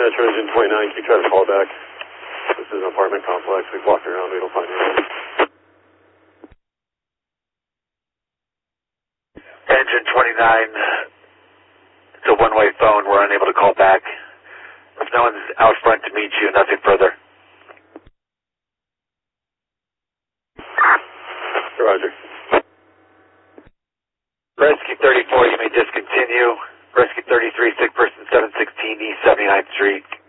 Metro Engine 29, can you try to call back? This is an apartment complex. We've walked around, we don't find anything. Engine 29, it's a one-way phone. We're unable to call back. If no one's out front to meet you, nothing further. Roger. Rescue 34, you may discontinue. Rescue 33, sick person 716 East 79th Street.